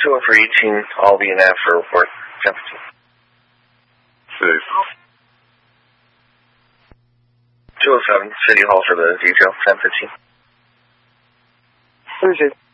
203 18, Albee and Nashville report, 1015. 207, City Hall for the detail, 1015.